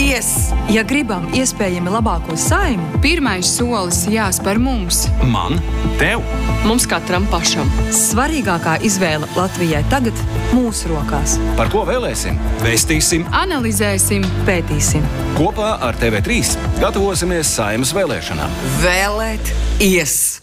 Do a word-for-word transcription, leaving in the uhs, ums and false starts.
Ies! Ja gribam iespējami labāko Saeimu, pirmais solis jāspēr mums. Man, tev. Mums katram pašam. Svarīgākā izvēle Latvijai tagad mūsu rokās. Par ko vēlēsim? Vēstīsim, Analizēsim, Pētīsim. kopā ar T V trīs gatavosimies Saeimas vēlēšanām. Vēlēt ies!